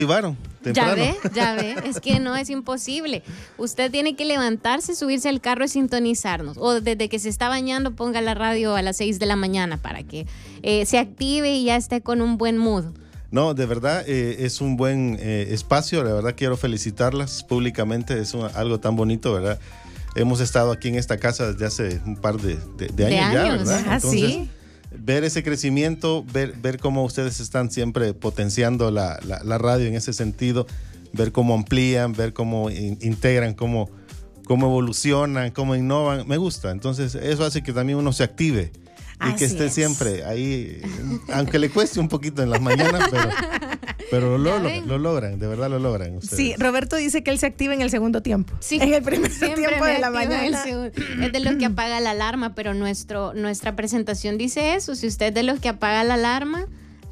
activaron temprano. Ya ve, es que no es imposible. Usted tiene que levantarse, subirse al carro y sintonizarnos. O desde que se está bañando, ponga la radio a las 6 de la mañana para que se active y ya esté con un buen mood. No, de verdad es un buen espacio. La verdad quiero felicitarlas públicamente. Es algo tan bonito, ¿verdad? Hemos estado aquí en esta casa desde hace un par de años ya, ¿verdad? Entonces, ¿sí? Ver ese crecimiento, ver cómo ustedes están siempre potenciando la radio en ese sentido, ver cómo amplían, ver cómo integran, cómo evolucionan, cómo innovan, me gusta. Entonces eso hace que también uno se active y que esté siempre ahí, aunque le cueste un poquito en las mañanas, pero lo logran, de verdad lo logran ustedes. Sí, Roberto dice que él se activa en el segundo tiempo. Sí, en el primer tiempo de la mañana. Es de los que apaga la alarma, pero nuestra presentación dice eso. Si usted es de los que apaga la alarma,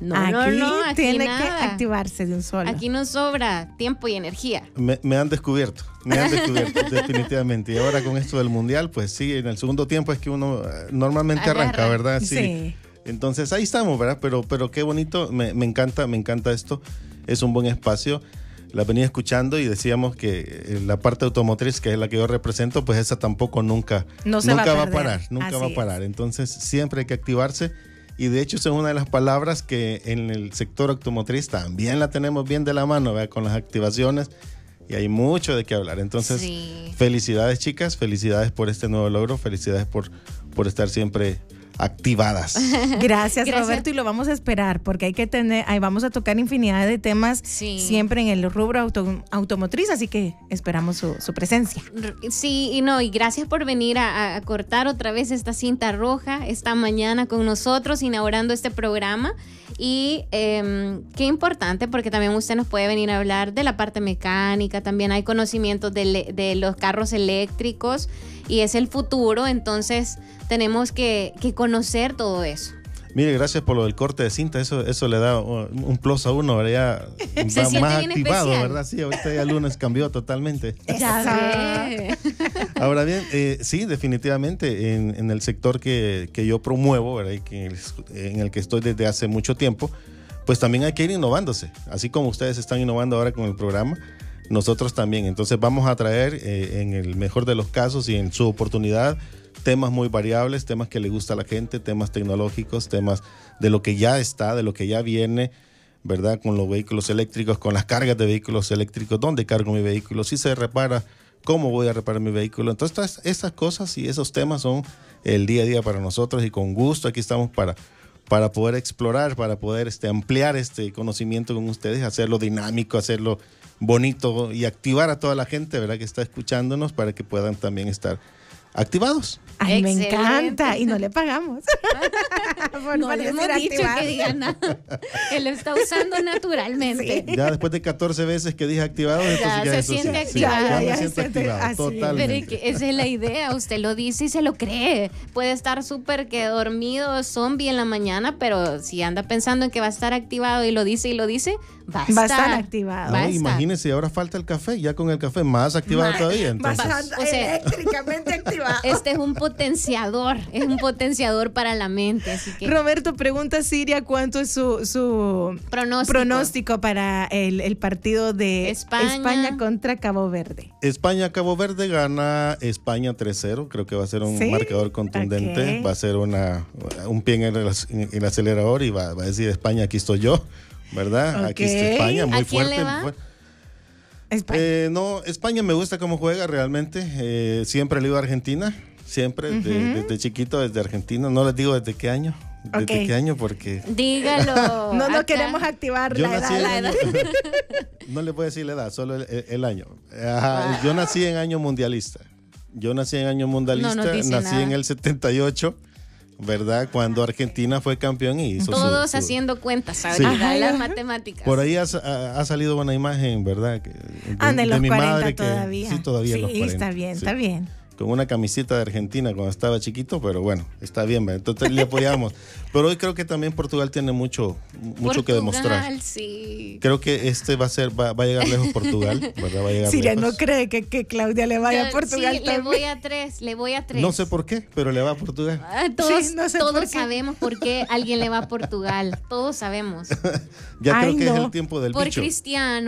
aquí tiene nada. que activarse de un solo. Aquí nos sobra tiempo y energía. Me han descubierto definitivamente. Y ahora con esto del mundial, pues sí, en el segundo tiempo es que uno normalmente arranca, ¿verdad? Sí. Entonces ahí estamos, ¿verdad? Pero qué bonito, me encanta esto. Es un buen espacio. La venía escuchando y decíamos que la parte automotriz, que es la que yo represento, pues esa tampoco nunca va a parar. Nunca va a parar. Entonces siempre hay que activarse. Y de hecho, esa es una de las palabras que en el sector automotriz también la tenemos bien de la mano, ¿verdad? Con las activaciones, y hay mucho de qué hablar. Entonces, Felicidades, chicas, felicidades por este nuevo logro, felicidades por estar siempre activadas. Gracias, Roberto, y lo vamos a esperar porque ahí vamos a tocar infinidad de temas siempre en el rubro automotriz, así que esperamos su presencia. Sí, y gracias por venir a cortar otra vez esta cinta roja esta mañana con nosotros, inaugurando este programa. Y qué importante, porque también usted nos puede venir a hablar de la parte mecánica, también hay conocimientos de los carros eléctricos y es el futuro, entonces tenemos que conocer todo eso. Mire, gracias por lo del corte de cinta, eso le da un plus a uno, ¿verdad? Ya va más activado, especial, ¿verdad? Sí, ahorita ya el lunes cambió totalmente. Ya ve. Ahora bien, sí, definitivamente en el sector que yo promuevo, ¿verdad? Y en el que estoy desde hace mucho tiempo, pues también hay que ir innovándose, así como ustedes están innovando ahora con el programa, nosotros también. Entonces vamos a traer en el mejor de los casos y en su oportunidad temas muy variables, temas que le gusta a la gente, temas tecnológicos, temas de lo que ya está, de lo que ya viene, ¿verdad? Con los vehículos eléctricos, con las cargas de vehículos eléctricos, dónde cargo mi vehículo, si se repara, cómo voy a reparar mi vehículo. Entonces, esas cosas y esos temas son el día a día para nosotros y con gusto aquí estamos para poder explorar, para poder ampliar este conocimiento con ustedes, hacerlo dinámico, hacerlo bonito y activar a toda la gente, ¿verdad? Que está escuchándonos para que puedan también estar activados. Ay, me encanta. Y no le pagamos. No le hemos dicho que diga nada. Él lo está usando naturalmente. Sí. Ya después de 14 veces que dije activado, ya se siente activado. Ya me siento activado, totalmente. Pero esa es la idea. Usted lo dice y se lo cree. Puede estar súper que dormido, zombie en la mañana, pero si anda pensando en que va a estar activado y lo dice, va a estar activado. No, imagínese, ahora falta el café, ya con el café más activado todavía. Entonces. Eléctricamente activado. Este es un potenciador para la mente. Así que. Roberto, pregunta Siria cuánto es su pronóstico para el partido de España contra Cabo Verde. España-Cabo Verde gana España 3-0, creo que va a ser un marcador contundente, va a ser un pie en el acelerador y va a decir España, aquí estoy yo. ¿Verdad? Aquí está España, muy fuerte. España. No, España me gusta cómo juega realmente. Siempre le iba a Argentina, siempre, desde chiquito, desde Argentina. No les digo desde qué año. ¿Desde qué año? Porque. Dígalo. No queremos activar la edad. No le voy a decir la edad, solo el año. Yo nací en año mundialista. Nací en el 78. ¿Verdad? Cuando Argentina fue campeón y hizo todos haciendo cuentas, ahorita las matemáticas. Por ahí ha salido una imagen, ¿verdad? De los mi 40 madre todavía. Sí, todavía los 40. Está bien. con una camiseta de Argentina cuando estaba chiquito, pero bueno, está bien, ¿verdad? Entonces le apoyamos. Pero hoy creo que también Portugal tiene mucho que demostrar. Sí. Creo que va a llegar lejos Portugal, ¿verdad? Va a llegar Siria lejos. no cree que Claudia le vaya a Portugal sí, también. le voy a 3. No sé por qué, pero le va a Portugal. Todos, Sí, no sé todos por qué. sabemos por qué alguien le va a Portugal. Todos sabemos. Ya Ay, creo que es no. el tiempo del Por bicho. Cristiano.